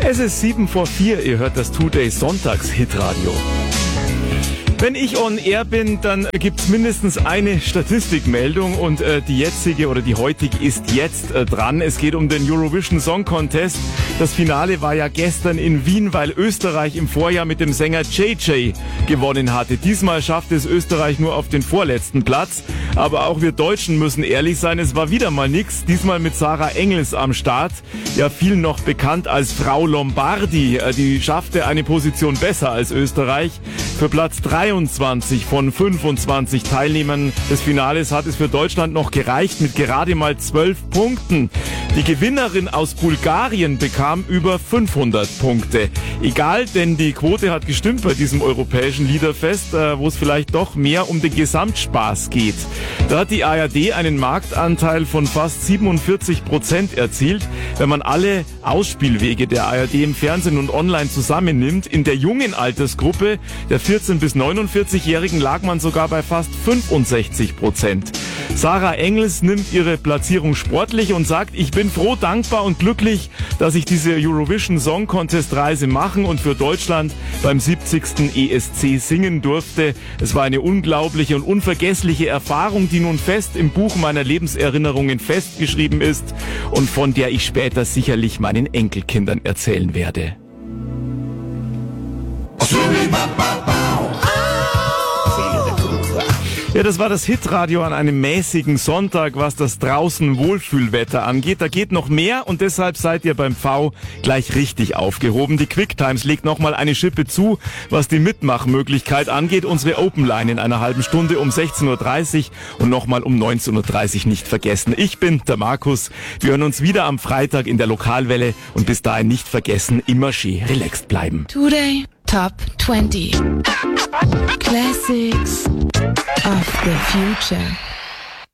Es ist 7:04, ihr hört das Today Sonntags Hitradio. Wenn ich on air bin, dann gibt's mindestens eine Statistikmeldung und die jetzige oder die heutige ist jetzt dran. Es geht um den Eurovision Song Contest. Das Finale war ja gestern in Wien, weil Österreich im Vorjahr mit dem Sänger JJ gewonnen hatte. Diesmal schaffte es Österreich nur auf den vorletzten Platz. Aber auch wir Deutschen müssen ehrlich sein, es war wieder mal nix. Diesmal mit Sarah Engels am Start. Ja, vielen noch bekannt als Frau Lombardi. Die schaffte eine Position besser als Österreich. Für Platz 23 von 25 Teilnehmern des Finales hat es für Deutschland noch gereicht mit gerade mal 12 Punkten. Die Gewinnerin aus Bulgarien bekam über 500 Punkte. Egal, denn die Quote hat gestimmt bei diesem europäischen Liederfest, wo es vielleicht doch mehr um den Gesamtspaß geht. Da hat die ARD einen Marktanteil von fast 47% erzielt. Wenn man alle Ausspielwege der ARD im Fernsehen und online zusammennimmt, in der jungen Altersgruppe der 14- bis 49-Jährigen lag man sogar bei fast 65%. Sarah Engels nimmt ihre Platzierung sportlich und sagt, ich bin froh, dankbar und glücklich, dass ich diese Eurovision Song Contest Reise machen und für Deutschland beim 70. ESC singen durfte. Es war eine unglaubliche und unvergessliche Erfahrung, die nun fest im Buch meiner Lebenserinnerungen festgeschrieben ist und von der ich später sicherlich meinen Enkelkindern erzählen werde. Ja, das war das Hitradio an einem mäßigen Sonntag, was das draußen Wohlfühlwetter angeht. Da geht noch mehr und deshalb seid ihr beim V gleich richtig aufgehoben. Die QuickTimes legt nochmal eine Schippe zu, was die Mitmachmöglichkeit angeht. Unsere Open Line in einer halben Stunde um 16:30 Uhr und nochmal um 19:30 Uhr nicht vergessen. Ich bin der Markus. Wir hören uns wieder am Freitag in der Lokalwelle und bis dahin nicht vergessen, immer schön relaxed bleiben. Today Top 20 Classics of the Future.